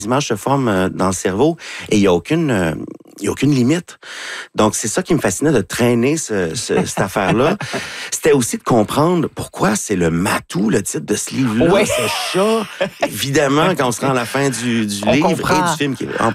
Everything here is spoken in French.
images se forment dans le cerveau et il n'y a aucune limite. Donc, c'est ça qui me fascinait de traîner cette affaire-là. C'était aussi de comprendre pourquoi c'est le matou, le titre de ce livre-là. Oui. Ce chat, évidemment, quand on se rend à la fin du livre comprend. et du film.